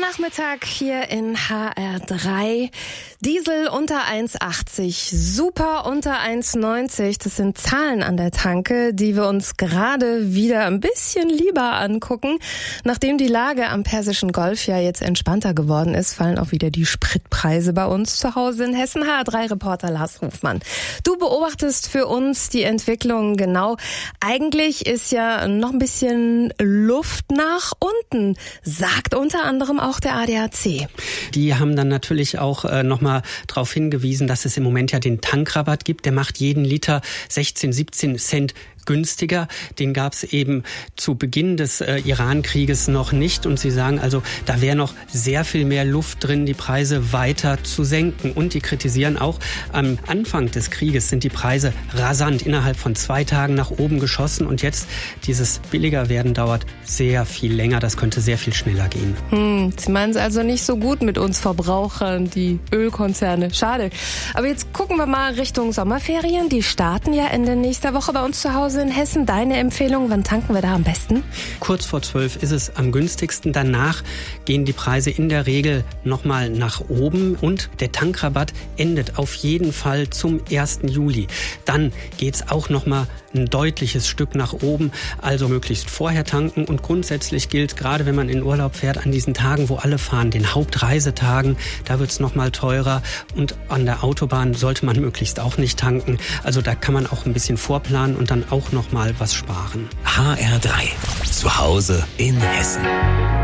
Nachmittag hier in HR3. Diesel unter 1,80, Super unter 1,90. Das sind Zahlen an der Tanke, die wir uns gerade wieder ein bisschen lieber angucken. Nachdem die Lage am Persischen Golf ja jetzt entspannter geworden ist, fallen auch wieder die Spritpreise bei uns zu Hause in Hessen. HR3-Reporter Lars Hofmann. Du beobachtest für uns die Entwicklung genau. Eigentlich ist ja noch ein bisschen Luft nach unten, sagt unter anderem auch der ADAC. Die haben dann natürlich auch nochmal darauf hingewiesen, dass es im Moment ja den Tankrabatt gibt. Der macht jeden Liter 16, 17 Cent günstiger. Den gab es eben zu Beginn des Iran-Krieges noch nicht. Und sie sagen also, da wäre noch sehr viel mehr Luft drin, die Preise weiter zu senken. Und die kritisieren auch, am Anfang des Krieges sind die Preise rasant innerhalb von 2 Tagen nach oben geschossen. Und jetzt dieses Billigerwerden dauert sehr viel länger. Das könnte sehr viel schneller gehen. Sie meinen es also nicht so gut mit uns Verbrauchern, die Ölkonzerne. Schade. Aber jetzt gucken wir mal Richtung Sommerferien. Die starten ja Ende nächster Woche bei uns zu Hause in Hessen. Deine Empfehlung, wann tanken wir da am besten? Kurz vor 12 ist es am günstigsten. Danach gehen die Preise in der Regel nochmal nach oben. Und der Tankrabatt endet auf jeden Fall zum 1. Juli. Dann geht's auch nochmal ein deutliches Stück nach oben. Also möglichst vorher tanken. Und grundsätzlich gilt, gerade wenn man in Urlaub fährt, an diesen Tagen, wo alle fahren, den Hauptreisetagen, da wird's nochmal teurer. Und an der Autobahn sollte man möglichst auch nicht tanken. Also da kann man auch ein bisschen vorplanen und dann auch noch mal was sparen. HR3. Zu Hause in Hessen.